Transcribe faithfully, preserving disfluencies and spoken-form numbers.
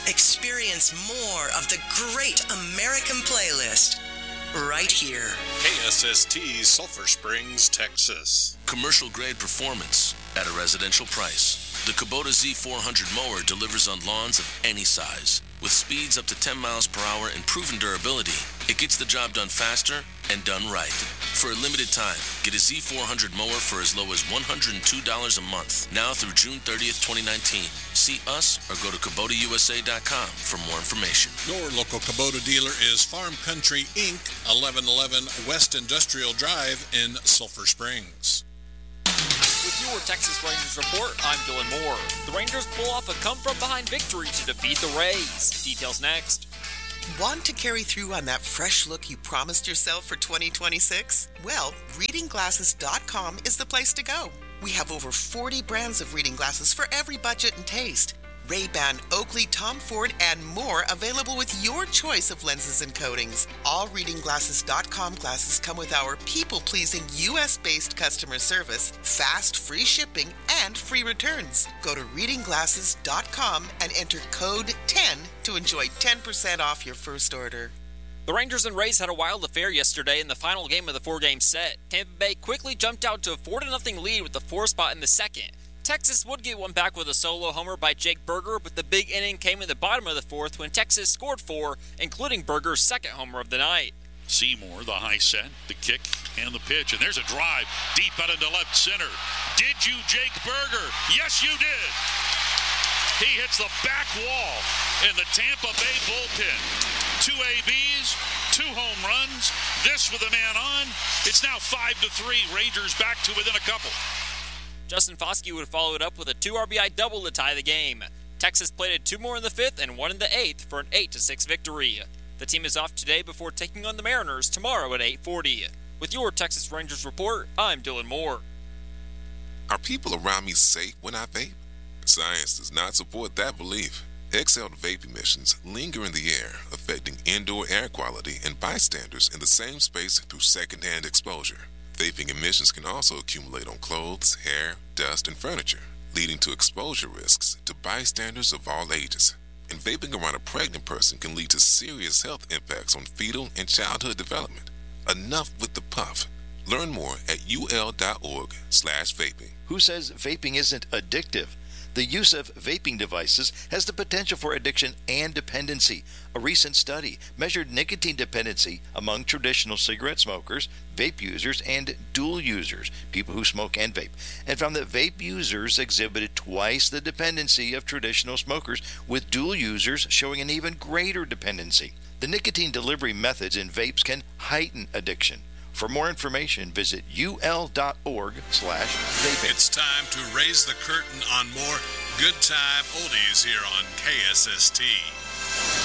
Experience more of the great American playlist right here. K S S T, Sulphur Springs, Texas. Commercial grade performance at a residential price. The Kubota Z four hundred mower delivers on lawns of any size. With speeds up to ten miles per hour and proven durability, it gets the job done faster and done right. For a limited time, get a Z four hundred mower for as low as one hundred two dollars a month, now through June thirtieth, twenty nineteen. See us or go to Kubota U S A dot com for more information. Your local Kubota dealer is Farm Country Incorporated, eleven eleven West Industrial Drive in Sulphur Springs. With your Texas Rangers report, I'm Dylan Moore. The Rangers pull off a come-from-behind victory to defeat the Rays. Details next. Want to carry through on that fresh look you promised yourself for twenty twenty-six? Well, reading glasses dot com is the place to go. We have over forty brands of reading glasses for every budget and taste. Ray-Ban, Oakley, Tom Ford, and more available with your choice of lenses and coatings. All reading glasses dot com glasses come with our people-pleasing U S-based customer service, fast free shipping, and free returns. Go to reading glasses dot com and enter code ten to enjoy ten percent off your first order. The Rangers and Rays had a wild affair yesterday in the final game of the four-game set. Tampa Bay quickly jumped out to a four to nothing lead with the four spot in the second. Texas would get one back with a solo homer by Jake Burger, but the big inning came in the bottom of the fourth when Texas scored four, including Burger's second homer of the night. Seymour, the high set, the kick, and the pitch. And there's a drive deep out into left center. Did you, Jake Burger? Yes, you did. He hits the back wall in the Tampa Bay bullpen. Two A Bs, two home runs, this with a man on. It's now five to three. Rangers back to within a couple. Justin Foskey would follow it up with a two R B I double to tie the game. Texas plated two more in the fifth and one in the eighth for an eight to six victory. The team is off today before taking on the Mariners tomorrow at eight forty. With your Texas Rangers report, I'm Dylan Moore. Are people around me safe when I vape? Science does not support that belief. Exhaled vape emissions linger in the air, affecting indoor air quality and bystanders in the same space through secondhand exposure. Vaping emissions can also accumulate on clothes, hair, dust, and furniture, leading to exposure risks to bystanders of all ages. And vaping around a pregnant person can lead to serious health impacts on fetal and childhood development. Enough with the puff. Learn more at ul.org slash vaping. Who says vaping isn't addictive? The use of vaping devices has the potential for addiction and dependency. A recent study measured nicotine dependency among traditional cigarette smokers, vape users, and dual users, people who smoke and vape, and found that vape users exhibited twice the dependency of traditional smokers, with dual users showing an even greater dependency. The nicotine delivery methods in vapes can heighten addiction. For more information, visit ul.org slash vaping. It's time to raise the curtain on more good time oldies here on K S S T.